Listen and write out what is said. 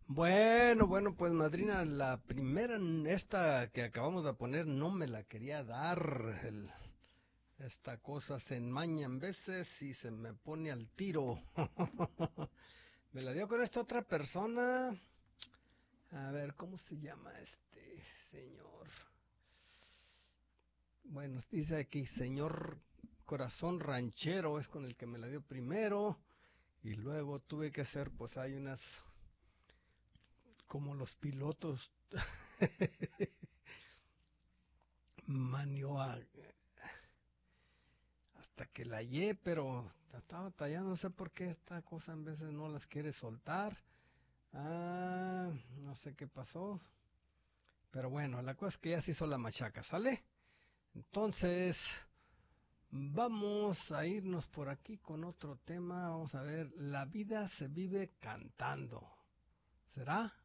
Bueno, pues madrina, la primera, esta que acabamos de poner, no me la quería dar. Esta cosa se enmaña en veces y se me pone al tiro. Me la dio con esta otra persona. A ver, ¿cómo se llama este señor? Bueno, dice aquí, señor Corazón Ranchero, es con el que me la dio primero. Y luego tuve que hacer, pues hay unas, como los pilotos, manioa, hasta que la hallé, pero estaba batallando, no sé por qué esta cosa en veces no las quiere soltar. No sé qué pasó. Pero bueno, la cosa es que ya se hizo la machaca, ¿sale? Entonces, vamos a irnos por aquí con otro tema. Vamos a ver, la vida se vive cantando. ¿Será?